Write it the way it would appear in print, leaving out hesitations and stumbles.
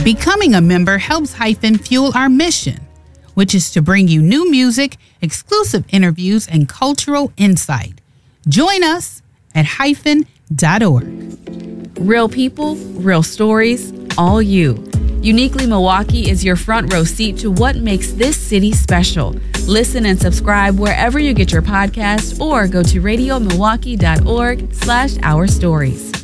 Becoming a member helps Hyphen fuel our mission, which is to bring you new music, exclusive interviews, and cultural insight. Join us at hyphen.org. Real people, real stories, all you. Uniquely Milwaukee is your front row seat to what makes this city special. Listen and subscribe wherever you get your podcasts or go to radiomilwaukee.org/ourstories.